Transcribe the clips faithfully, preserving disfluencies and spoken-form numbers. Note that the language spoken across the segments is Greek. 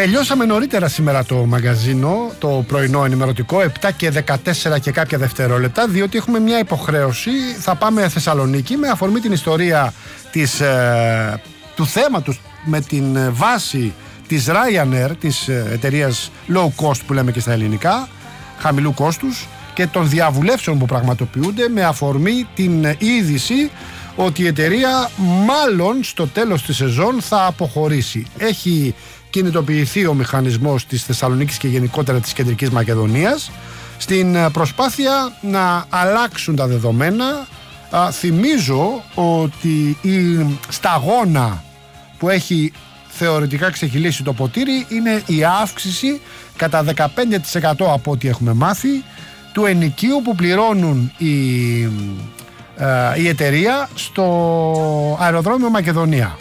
Τελειώσαμε νωρίτερα σήμερα το μαγαζίνο, το πρωινό ενημερωτικό, επτά και δεκατέσσερα και κάποια δευτερόλεπτα, διότι έχουμε μια υποχρέωση. Θα πάμε Θεσσαλονίκη με αφορμή την ιστορία της, ε, του θέματος με την βάση της Ryanair, της εταιρείας low cost που λέμε και στα ελληνικά, χαμηλού κόστους, και των διαβουλεύσεων που πραγματοποιούνται με αφορμή την είδηση ότι η εταιρεία μάλλον στο τέλος της σεζόν θα αποχωρήσει. Έχει κινητοποιηθεί ο μηχανισμός της Θεσσαλονίκης και γενικότερα της Κεντρικής Μακεδονίας στην προσπάθεια να αλλάξουν τα δεδομένα. Α, θυμίζω ότι η σταγόνα που έχει θεωρητικά ξεχυλήσει το ποτήρι είναι η αύξηση κατά δεκαπέντε τοις εκατό από ό,τι έχουμε μάθει του ενοικίου που πληρώνουν η, ε, η εταιρεία στο αεροδρόμιο Μακεδονία.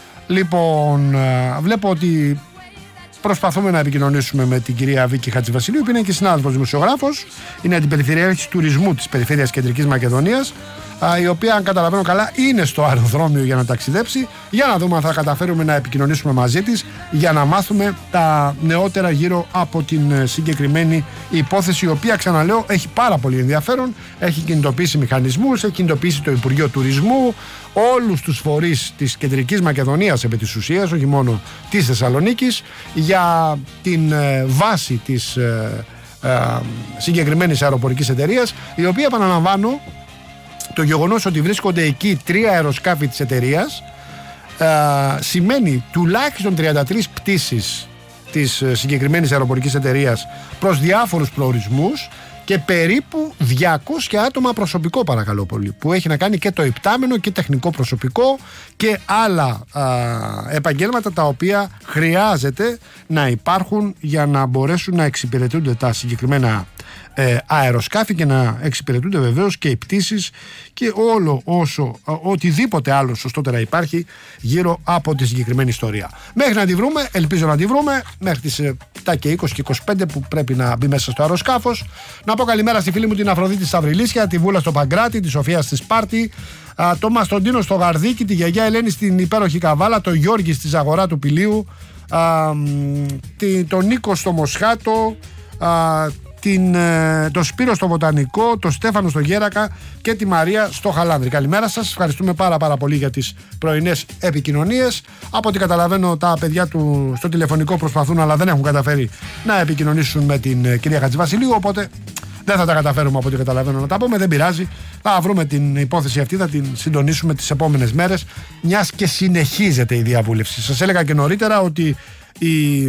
Λοιπόν, ε, βλέπω ότι προσπαθούμε να επικοινωνήσουμε με την κυρία Βίκη Χατζηβασιλείου, που είναι και συνάδελφος δημοσιογράφος, είναι αντιπεριφερειάρχης τουρισμού της Περιφέρειας Κεντρικής Μακεδονίας, η οποία, αν καταλαβαίνω καλά, είναι στο αεροδρόμιο για να ταξιδέψει, για να δούμε αν θα καταφέρουμε να επικοινωνήσουμε μαζί της, για να μάθουμε τα νεότερα γύρω από την συγκεκριμένη υπόθεση, η οποία, ξαναλέω, έχει πάρα πολύ ενδιαφέρον. Έχει κινητοποιήσει μηχανισμούς, έχει κινητοποιήσει το Υπουργείο Τουρισμού, όλους τους φορείς της Κεντρικής Μακεδονίας επί της ουσίας, όχι μόνο της Θεσσαλονίκης, για την ε, βάση της ε, ε, συγκεκριμένης αεροπορικής εταιρείας, η οποία, επαναλαμβάνω, το γεγονός ότι βρίσκονται εκεί τρία αεροσκάφη της εταιρείας ε, σημαίνει τουλάχιστον τριάντα τρεις πτήσεις της συγκεκριμένης αεροπορικής εταιρείας προς διάφορους προορισμούς και περίπου διακόσια άτομα προσωπικό, παρακαλώ πολύ, που έχει να κάνει και το υπτάμενο και τεχνικό προσωπικό και άλλα α, επαγγέλματα τα οποία χρειάζεται να υπάρχουν για να μπορέσουν να εξυπηρετούνται τα συγκεκριμένα ε, αεροσκάφη και να εξυπηρετούνται βεβαίως και οι πτήσεις και όλο όσο α, οτιδήποτε άλλο σωστότερα υπάρχει γύρω από τη συγκεκριμένη ιστορία. Μέχρι να τη βρούμε, ελπίζω να τη βρούμε, μέχρι τις επτά και είκοσι και είκοσι πέντε που πρέπει να μπει μέσα στο αεροσκάφος. Να πω καλημέρα στη φίλη μου την Αφροδίτη στα Βρυλίσια, τη Βούλα στο Παγκράτη, τη Σοφία στη Σπάρτη, α, το Μαστοντίνο στο Γαρδίκι, τη γιαγιά Ελένη στην υπέροχη Καβάλα, το Γιώργη στη Ζαγορά του Πηλίου, α, τη, τον Νίκο στο Μοσχάτο, α, την, ε, το Σπύρο στο Βοτανικό, το Στέφανο στο Γέρακα και τη Μαρία στο Χαλάνδρη. Καλημέρα σας, ευχαριστούμε πάρα πάρα πολύ για τις πρωινές επικοινωνίες. Από ό,τι καταλαβαίνω, τα παιδιά του στο τηλεφωνικό προσπαθούν, αλλά δεν έχουν καταφέρει να επικοινωνήσουν με την ε, κυρία Χατζηβασιλείου, οπότε δεν θα τα καταφέρουμε από ό,τι καταλαβαίνω να τα πούμε, δεν πειράζει. Θα βρούμε την υπόθεση αυτή, θα την συντονίσουμε τις επόμενες μέρες, μιας και συνεχίζεται η διαβούλευση. Σας έλεγα και νωρίτερα ότι η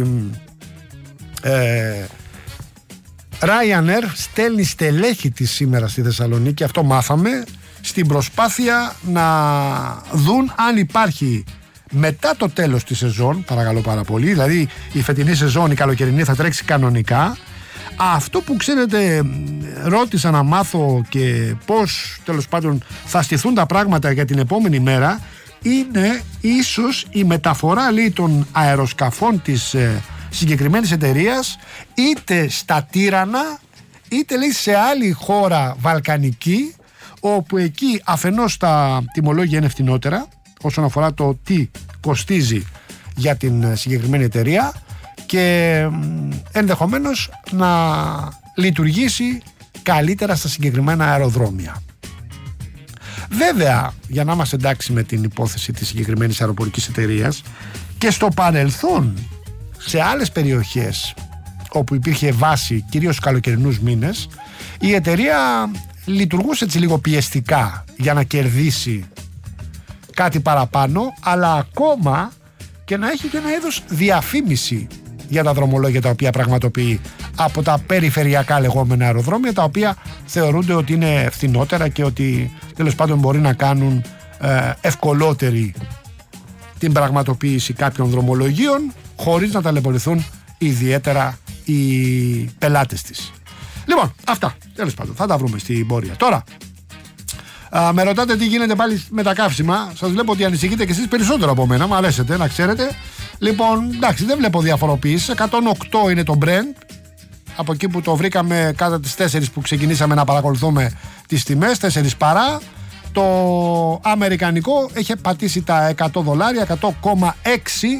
ε, Ryanair στέλνει στελέχη της σήμερα στη Θεσσαλονίκη, αυτό μάθαμε, στην προσπάθεια να δουν αν υπάρχει μετά το τέλος της σεζόν, παρακαλώ πάρα πολύ, δηλαδή η φετινή σεζόν, η καλοκαιρινή, θα τρέξει κανονικά. Αυτό που ξέρετε, ρώτησα να μάθω και πώς τέλος πάντων θα στηθούν τα πράγματα για την επόμενη μέρα, είναι ίσως η μεταφορά, λέει, των αεροσκαφών της ε, συγκεκριμένης εταιρείας είτε στα Τύρανα είτε, λέει, σε άλλη χώρα βαλκανική, όπου εκεί αφενός τα τιμολόγια είναι φτηνότερα όσον αφορά το τι κοστίζει για την συγκεκριμένη εταιρεία και ενδεχομένως να λειτουργήσει καλύτερα στα συγκεκριμένα αεροδρόμια. Βέβαια, για να είμαστε εντάξει με την υπόθεση της συγκεκριμένης αεροπορικής εταιρείας, και στο παρελθόν σε άλλες περιοχές όπου υπήρχε βάση, κυρίως στους καλοκαιρινούς μήνες, η εταιρεία λειτουργούσε έτσι λίγο πιεστικά για να κερδίσει κάτι παραπάνω, αλλά ακόμα και να έχει και ένα είδος διαφήμιση για τα δρομολόγια τα οποία πραγματοποιεί από τα περιφερειακά λεγόμενα αεροδρόμια, τα οποία θεωρούνται ότι είναι φθηνότερα και ότι τέλος πάντων μπορεί να κάνουν ε, ευκολότερη την πραγματοποίηση κάποιων δρομολογίων χωρίς να ταλαιπωρηθούν ιδιαίτερα οι πελάτες της. Λοιπόν, αυτά τέλος πάντων θα τα βρούμε στην πορεία. Τώρα α, με ρωτάτε τι γίνεται πάλι με τα καύσιμα. Σας βλέπω ότι ανησυχείτε και εσείς περισσότερο από μένα, μου αρέσετε να ξέρετε. Λοιπόν, εντάξει, δεν βλέπω διαφοροποίηση. εκατόν οκτώ είναι το Brent, από εκεί που το βρήκαμε κατά τις τέσσερις που ξεκινήσαμε να παρακολουθούμε τις τιμές, τέσσερις παρά. Το αμερικανικό έχει πατήσει τα εκατό δολάρια, εκατό κόμμα έξι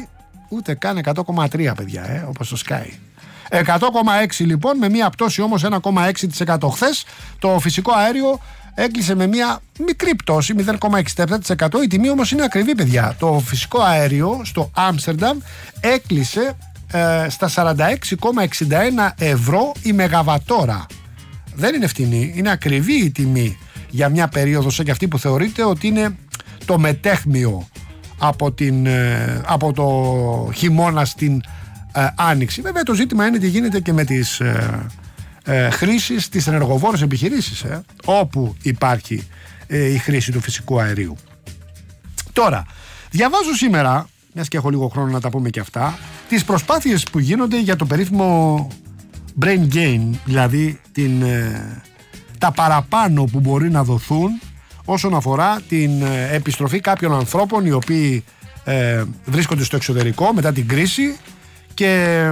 ούτε καν εκατό κόμμα τρία παιδιά, ε, όπως το Sky. εκατό κόμμα έξι λοιπόν, με μια πτώση όμως ένα κόμμα έξι τοις εκατό. Χθες το φυσικό αέριο έκλεισε με μια μικρή πτώση, μηδέν κόμμα εξήντα επτά τοις εκατό. Η τιμή όμως είναι ακριβή, παιδιά. Το φυσικό αέριο στο Άμστερνταμ έκλεισε ε, στα σαράντα έξι κόμμα εξήντα ένα ευρώ η μεγαβατόρα. Δεν είναι φτηνή, είναι ακριβή η τιμή για μια περίοδο σαν και αυτή που θεωρείται ότι είναι το μετέχμιο από, την, ε, από το χειμώνα στην ε, άνοιξη. Βέβαια το ζήτημα είναι τι γίνεται και με τις ε, ε, χρήσεις της ενεργοβόρες επιχειρήσεις, ε, όπου υπάρχει ε, η χρήση του φυσικού αερίου. Τώρα, διαβάζω σήμερα, μιας και έχω λίγο χρόνο να τα πούμε και αυτά, τις προσπάθειες που γίνονται για το περίφημο brain gain, δηλαδή την, ε, τα παραπάνω που μπορεί να δοθούν όσον αφορά την ε, επιστροφή κάποιων ανθρώπων οι οποίοι ε, βρίσκονται στο εξωτερικό μετά την κρίση και ε,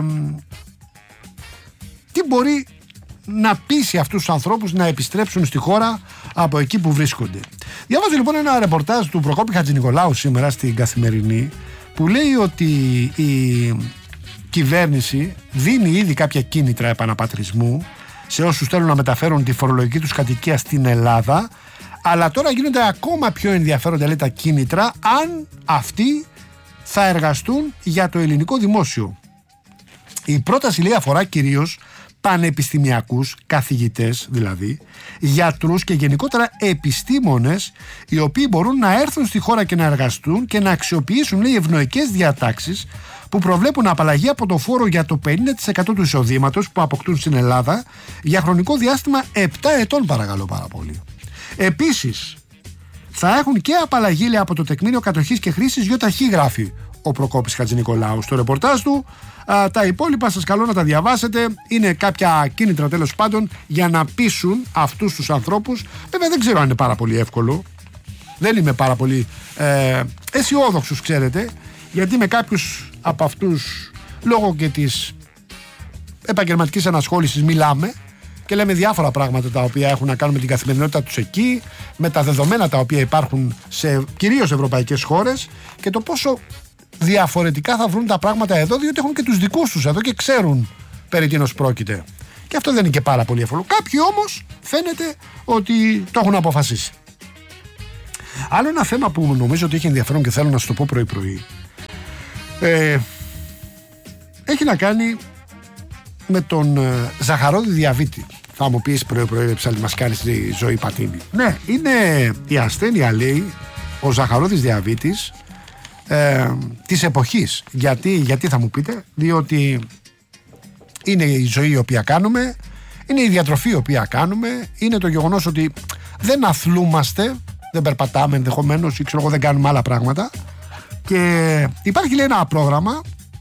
τι μπορεί να πείσει αυτούς τους ανθρώπους να επιστρέψουν στη χώρα από εκεί που βρίσκονται. Διαβάζω λοιπόν ένα ρεπορτάζ του Προκόπη Χατζηνικολάου σήμερα στην Καθημερινή που λέει ότι η κυβέρνηση δίνει ήδη κάποια κίνητρα επαναπατρισμού σε όσους θέλουν να μεταφέρουν τη φορολογική τους κατοικία στην Ελλάδα, αλλά τώρα γίνονται ακόμα πιο ενδιαφέροντα, λέει, τα κίνητρα αν αυτοί θα εργαστούν για το ελληνικό δημόσιο. Η πρόταση, λέει, αφορά κυρίως πανεπιστημιακούς, καθηγητές δηλαδή, γιατρούς και γενικότερα επιστήμονες οι οποίοι μπορούν να έρθουν στη χώρα και να εργαστούν και να αξιοποιήσουν, λέει, ευνοϊκές διατάξεις που προβλέπουν απαλλαγή από το φόρο για το πενήντα τοις εκατό του εισοδήματος που αποκτούν στην Ελλάδα για χρονικό διάστημα επτά ετών, παρακαλώ πάρα πολύ. Επίσης, θα έχουν και απαλλαγή, λέει, από το τεκμήριο κατοχής και χρήσης ΙΧ, γράφει ο Προκόπης Χατζηνικολάου στο ρεπορτάζ του. Α, τα υπόλοιπα σας καλώ να τα διαβάσετε. Είναι κάποια κίνητρα τέλος πάντων για να πείσουν αυτούς τους ανθρώπους. Βέβαια δεν ξέρω αν είναι πάρα πολύ εύκολο. Δεν είμαι πάρα πολύ ε, αισιόδοξος, ξέρετε, γιατί με κάποιους από αυτούς λόγω και της επαγγελματικής ανασχόλησης μιλάμε και λέμε διάφορα πράγματα τα οποία έχουν να κάνουν με την καθημερινότητα τους εκεί, με τα δεδομένα τα οποία υπάρχουν σε κυρίως ευρωπαϊκές χώρες και το πόσο διαφορετικά θα βρουν τα πράγματα εδώ, διότι έχουν και τους δικούς τους εδώ και ξέρουν περί τίνος πρόκειται. Και αυτό δεν είναι και πάρα πολύ εύκολο. Κάποιοι όμως φαίνεται ότι το έχουν αποφασίσει. Άλλο ένα θέμα που νομίζω ότι έχει ενδιαφέρον και θέλω να σου το πω πρωί-πρωί, ε, έχει να κάνει με τον ε, ζαχαρόδι διαβήτη. Θα μου πεις πρωί-πρωί, ψάλτη, μας κάνει τη ζωή πατίνη. Ναι, είναι η ασθένεια, λέει, ο ζαχαρόδις διαβήτης ε, της εποχής. Γιατί, γιατί θα μου πείτε, διότι είναι η ζωή η οποία κάνουμε, είναι η διατροφή η οποία κάνουμε, είναι το γεγονός ότι δεν αθλούμαστε, δεν περπατάμε ενδεχομένως ή ξέρω εγώ, δεν κάνουμε άλλα πράγματα. Και υπάρχει, λέει, ένα πρόγραμμα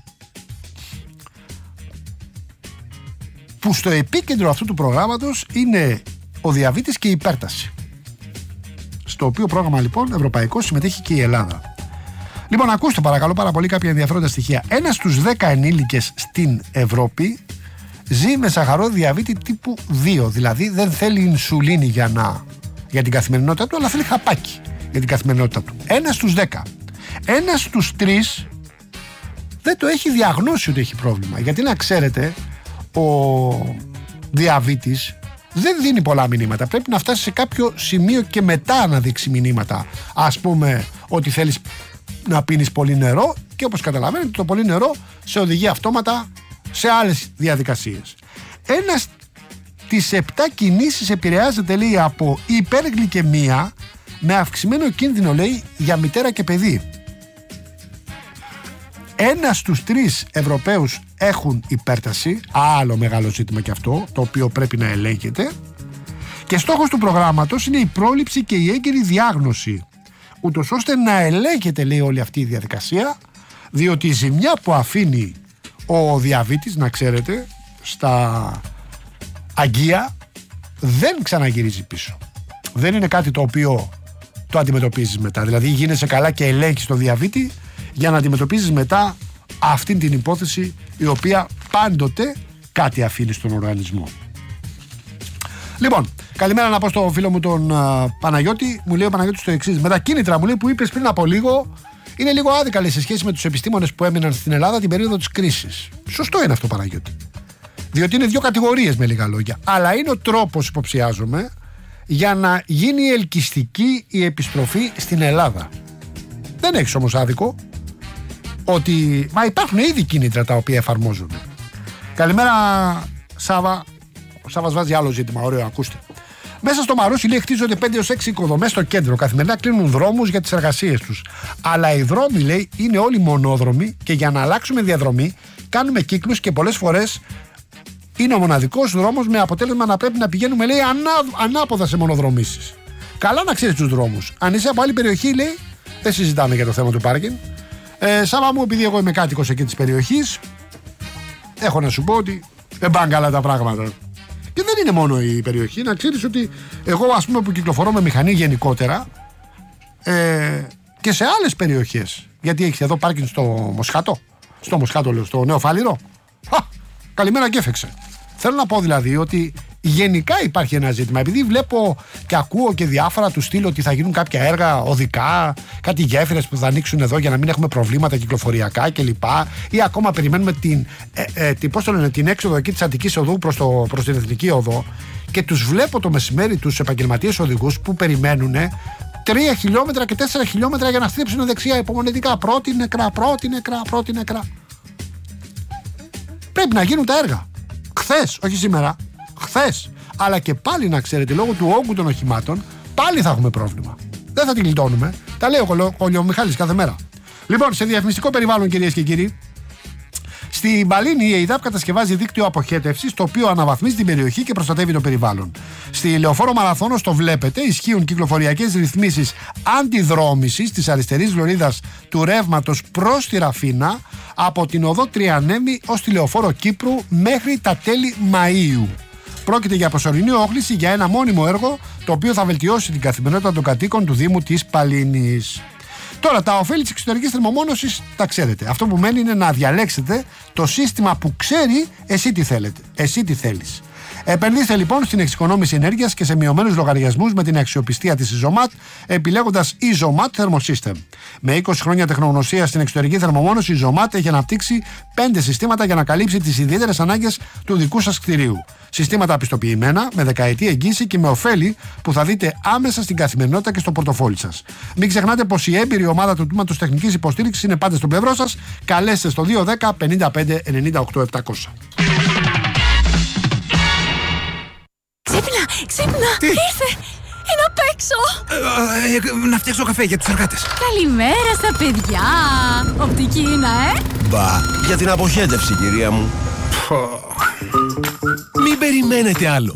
που στο επίκεντρο αυτού του προγράμματος είναι ο διαβήτης και η υπέρταση, στο οποίο πρόγραμμα λοιπόν ευρωπαϊκό συμμετέχει και η Ελλάδα. Λοιπόν, ακούστε παρακαλώ πάρα πολύ κάποια ενδιαφέροντα στοιχεία. Ένας στους δέκα ενήλικες στην Ευρώπη ζει με ζαχαρόδι διαβήτη τύπου δύο, δηλαδή δεν θέλει ινσουλίνη για, να, για την καθημερινότητα του, αλλά θέλει χαπάκι για την καθημερινότητα του. Ένας στους δέκα. Ένας στους τρεις δεν το έχει διαγνώσει ότι έχει πρόβλημα. Γιατί να ξέρετε, ο διαβήτης δεν δίνει πολλά μηνύματα. Πρέπει να φτάσει σε κάποιο σημείο και μετά να δείξει μηνύματα. Ας πούμε ότι θέλεις να πίνεις πολύ νερό και όπως καταλαβαίνετε το πολύ νερό σε οδηγεί αυτόματα σε άλλες διαδικασίες. Ένας τις επτά κινήσεις επηρεάζεται, λέει, από υπεργλυκαιμία με αυξημένο κίνδυνο, λέει, για μητέρα και παιδί. Ένα στους τρεις Ευρωπαίους έχουν υπέρταση, άλλο μεγάλο ζήτημα και αυτό, το οποίο πρέπει να ελέγχεται. Και στόχος του προγράμματος είναι η πρόληψη και η έγκαιρη διάγνωση, ούτως ώστε να ελέγχεται, λέει, όλη αυτή η διαδικασία, διότι η ζημιά που αφήνει ο διαβήτης, να ξέρετε, στα αγκία δεν ξαναγυρίζει πίσω. Δεν είναι κάτι το οποίο το αντιμετωπίζεις μετά. Δηλαδή γίνεσαι καλά και ελέγχεις τον διαβήτη για να αντιμετωπίζεις μετά αυτήν την υπόθεση, η οποία πάντοτε κάτι αφήνει στον οργανισμό. Λοιπόν, καλημέρα να πω στο φίλο μου τον uh, Παναγιώτη. Μου λέει ο Παναγιώτης το εξής: με τα κίνητρα, μου λέει, που είπες πριν από λίγο, είναι λίγο άδικα, λέει, σε σχέση με τους επιστήμονες που έμειναν στην Ελλάδα την περίοδο της κρίσης. Σωστό είναι αυτό, Παναγιώτη. Διότι είναι δύο κατηγορίες, με λίγα λόγια. Αλλά είναι ο τρόπος, υποψιάζομαι, για να γίνει ελκυστική η επιστροφή στην Ελλάδα. Δεν έχεις όμως άδικο ότι. Μα υπάρχουν ήδη κίνητρα τα οποία εφαρμόζουν. Καλημέρα, Σάβα. Ο Σάββας βάζει άλλο ζήτημα, ωραίο, ακούστε. Μέσα στο Μαρούσι, λέει, χτίζονται πέντε έως έξι οικοδομές στο κέντρο. Καθημερινά κλείνουν δρόμους για τις εργασίες τους. Αλλά οι δρόμοι, λέει, είναι όλοι μονόδρομοι και για να αλλάξουμε διαδρομή κάνουμε κύκλους και πολλές φορές είναι ο μοναδικός δρόμος με αποτέλεσμα να πρέπει να πηγαίνουμε, λέει, ανά, ανάποδα σε μονοδρομήσεις. Καλά να ξέρεις τους δρόμους. Αν είσαι από άλλη περιοχή, λέει, δεν συζητάμε για το θέμα του πάρκινγκ. Ε, Σάβα μου, επειδή εγώ είμαι κάτοικος εκεί της περιοχής, έχω να σου πω ότι δεν πάνε καλά τα πράγματα. Και δεν είναι μόνο η περιοχή. Να ξέρεις ότι εγώ, ας πούμε, που κυκλοφορώ με μηχανή γενικότερα ε, και σε άλλες περιοχές. Γιατί έχεις εδώ πάρκινγκ στο Μοσχάτο. Στο Μοσχάτο, λέω, στο Νέο Φάληρο. Χα, καλημέρα και έφεξε. Θέλω να πω δηλαδή ότι γενικά υπάρχει ένα ζήτημα. Επειδή βλέπω και ακούω και διάφορα του στυλ ότι θα γίνουν κάποια έργα οδικά, κάτι γέφυρες που θα ανοίξουν εδώ για να μην έχουμε προβλήματα κυκλοφοριακά κλπ. Ή ακόμα περιμένουμε την, ε, ε, την, πώς το λένε, την έξοδο εκεί της Αττικής Οδού προς, το, προς την Εθνική Οδό. Και τους βλέπω το μεσημέρι τους επαγγελματίες οδηγούς που περιμένουν τρία χιλιόμετρα και τέσσερα χιλιόμετρα για να στρίψουν δεξιά υπομονετικά. Πρώτη νεκρά, πρώτη νεκρά, πρώτη νεκρά. Πρέπει να γίνουν τα έργα. Χθες, όχι σήμερα. Χθες. Αλλά και πάλι να ξέρετε, λόγω του όγκου των οχημάτων, πάλι θα έχουμε πρόβλημα. Δεν θα τη γλιτώνουμε. Τα λέει ο Κολιομιχάλης κάθε μέρα. Λοιπόν, σε διαφημιστικό περιβάλλον, κυρίες και κύριοι, στην Παλίνη η ΕΙΔΑΠ κατασκευάζει δίκτυο αποχέτευσης, το οποίο αναβαθμίζει την περιοχή και προστατεύει το περιβάλλον. Στη Λεωφόρο Μαραθώνος, το βλέπετε, ισχύουν κυκλοφοριακές ρυθμίσεις αντιδρόμησης της αριστερής λωρίδας του ρεύματος προς τη Ραφίνα, από την οδό Τριανέμη ως τη Λεωφόρο Κύπρου μέχρι τα τέλη Μαΐου. Πρόκειται για προσωρινή όχληση για ένα μόνιμο έργο, το οποίο θα βελτιώσει την καθημερινότητα των κατοίκων του Δήμου της Παλίνης. Τώρα, τα ωφέλη της εξωτερικής θερμομόνωσης τα ξέρετε. Αυτό που μένει είναι να διαλέξετε το σύστημα που ξέρει εσύ τι θέλετε, εσύ τι θέλεις. Επενδύστε λοιπόν στην εξοικονόμηση ενέργειας και σε μειωμένους λογαριασμούς με την αξιοπιστία της Ιζωμάτ, επιλέγοντας Ιζωμάτ Thermosystem. Με είκοσι χρόνια τεχνογνωσία στην εξωτερική θερμομόνωση, η Ιζωμάτ έχει αναπτύξει πέντε συστήματα για να καλύψει τις ιδιαίτερες ανάγκες του δικού σας κτηρίου. Συστήματα πιστοποιημένα, με δεκαετή εγγύηση και με ωφέλη που θα δείτε άμεσα στην καθημερινότητα και στο πορτοφόλι σας. Μην ξεχνάτε πως η έμπειρη ομάδα του τμήματος τεχνικής υποστήριξης είναι πάντα στο πλευρό σας. Καλέστε στο δύο ένα μηδέν πέντε πέντε ενενήντα οκτώ επτακόσια. Ξύπνα, ξύπνα, Τι? ήρθε, είναι απ' έξω. Ε, ε, να φτιάξω καφέ για τους εργάτες. Καλημέρα στα παιδιά. Οπτική είναι, ε. Μπα, για την αποχέτευση, κυρία μου. Μην περιμένετε άλλο.